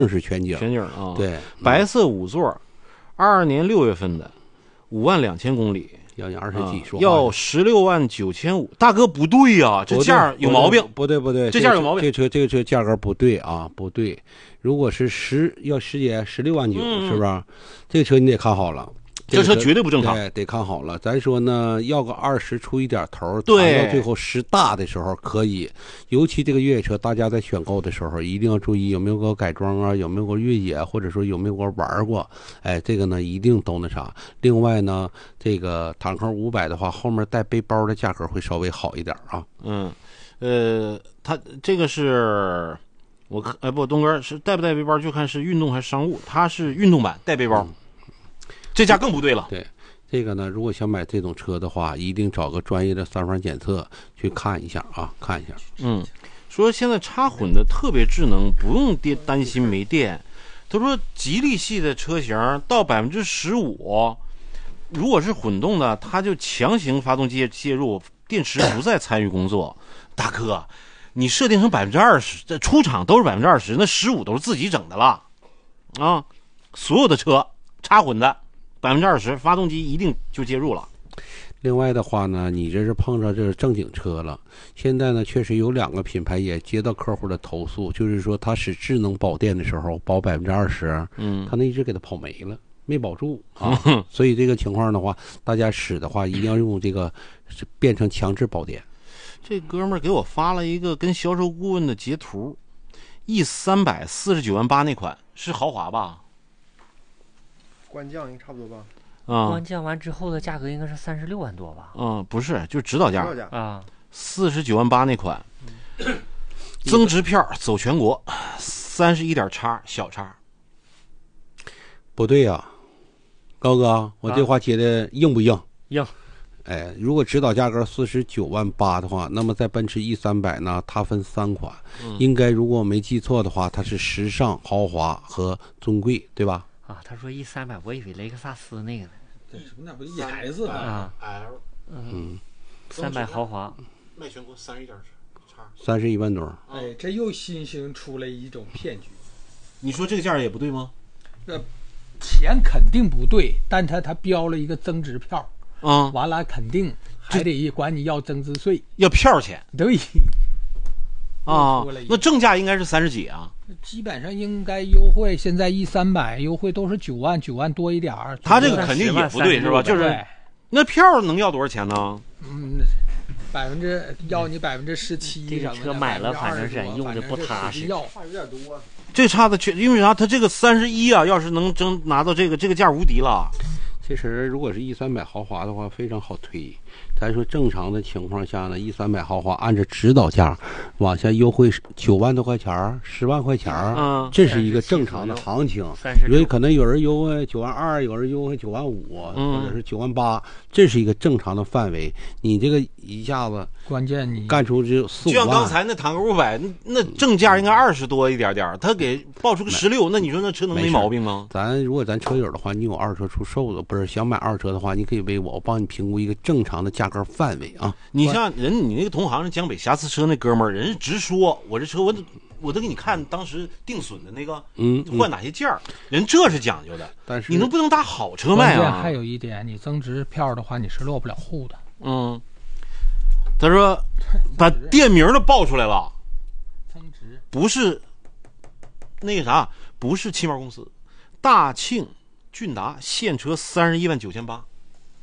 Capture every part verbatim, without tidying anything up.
是全景， 全景啊， 对， 白色五座，二二年六月份的，五万两千公里。 要你二十几说、 啊、要十六万九千五，大哥不对呀、啊，这价有毛病， 不对不对， 这价有毛病， 这车这个车价格不对啊，不对。如果是十要十节十六万九， 嗯、 是不是？这个车你得看好了， 这车绝对不正常， 对，得看好了。咱说呢，要个二十出一点头， 对， 谈到最后十大的时候可以。尤其这个越野车，大家在选购的时候一定要注意有没有过改装啊，有没有过越野，或者说有没有过玩过。哎，这个呢一定都那啥。另外呢，这个坦克五百的话，后面带背包的价格会稍微好一点啊。 嗯，呃，它这个是我看，哎不，东哥是带不带背包就看是运动还是商务，它是运动版带背包。嗯，这价更不对了。 对，这个呢，如果想买这种车的话，一定找个专业的三方检测去看一下啊，看一下。 嗯，说现在插混的特别智能，不用担担心没电。他说吉利系的车型到百分之十五，如果是混动的，它就强行发动机介入，电池不再参与工作。大哥，你设定成百分之二十，这出厂都是百分之二十，那十五都是自己整的了啊！所有的车插混的。百分之二十，发动机一定就介入了。 另外的话呢，你这是碰着这是正经车了。现在呢，确实有两个品牌也接到客户的投诉，就是说他使智能保电的时候保百分之二十，嗯，他那一直给他跑没了，没保住啊。嗯、所以这个情况的话，大家使的话一定要用这个变成强制保电。 这哥们儿给我发了一个跟销售顾问的截图 ，E 三百四十九万八那款是豪华吧？ 官降应该差不多吧？ 啊、嗯， 官降完之后的价格应该是三十六万多吧？ 嗯，不是，就是指导价啊， 四十九万八那款，嗯、增值票走全国，三十一点叉小叉。 不对呀、啊，高哥，我这话接的硬不硬？ 硬。 哎，如果指导价格四十九万八的话，那么在奔驰 E 三百呢，它分三款，嗯、应该如果我没记错的话，它是时尚、豪华和尊贵，对吧？ 啊，他说 E 三百，我以为雷克萨斯那个呢。 对，那不是 E S 啊 ？L， 嗯，三百豪华， 卖全国三十一点叉， 三十一万多。 哎，这又新兴出了一种骗局。 你说这个价也不对吗？ 这钱肯定不对，但他他标了一个增值票， 啊、嗯， 完了肯定还得管你要增值税， 要票钱。 对。 啊，那正价应该是三十几啊， 基本上应该优惠。现在 E 三百优惠都是九万九万多一点儿， 他这个肯定也不对是吧？就是那票能要多少钱呢？ 嗯，百分之要你百分之十七， 这个车买了反正是用的不踏实， 要差有点多。 这差的确，因为啥？他这个三十一啊，要是能争拿到这个，这个价无敌了。 其实如果是 E 三百豪华的话，非常好推。咱说正常的情况下呢 ，E 三百豪华按照指导价往下优惠九万多块钱十万块钱嗯， 这是一个正常的行情。因为可能有人优惠九万二，有人优惠九万五，或者是九万八，这是一个正常的范围。你这个一下子， 关键你干出只有四五万。 就像刚才那坦克五百，那正价应该二十多一点点，他给报出个十六，那你说那车能没毛病吗？ 咱如果咱车友的话，你有二手车出售的，不是想买二手车的话，你可以为我，我帮你评估一个正常的价格范围啊。 你像人，你那个同行江北瑕疵车那哥们儿，人直说，我这车我我都给你看当时定损的那个，嗯，换哪些件儿，人这是讲究的。 但是你能不能打好车卖啊？ 还有一点，你增值票的话，你是落不了户的。 嗯，他说把店名都报出来了， 增值不是那个啥，不是汽贸公司，大庆骏达现车三十一万九千八，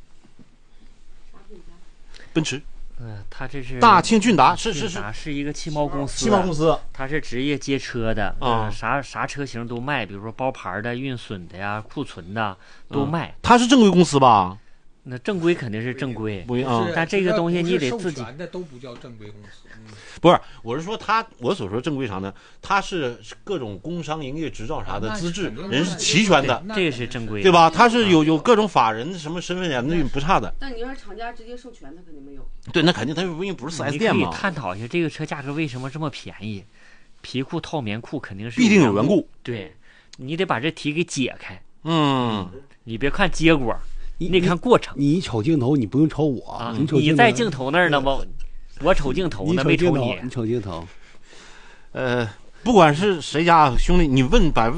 奔驰。 呃，他这是大庆骏达，是是是， 是一个汽贸公司， 汽贸公司， 他是职业接车的啊、 呃，啥啥车型都卖，比如说包牌的、运损的呀、库存的都卖。 他、嗯、是正规公司吧？ 那正规肯定是正规， 不啊， 但这个东西你得自己。 的都不叫正规公司。 嗯、不是，我是说他，我所说正规啥呢？他是各种工商营业执照啥的资质，人是齐全的， 这个是正规， 对吧？他是有有各种法人什么身份呀，那不差的。 但你要是厂家直接授权，他肯定没有。 对，那肯定他因为不是 四 S 店嘛。 你可以探讨一下这个车价格为什么这么便宜？皮裤套棉裤肯定是必定有缘故。 对，你得把这题给解开。 嗯， 你别看结果。你得看过程， 你一瞅镜头，你不用瞅我， 啊、 你瞅你在镜头那儿呢吗？我瞅镜头呢，没瞅你。你瞅镜头， 呃， 不管是谁家兄弟，你问百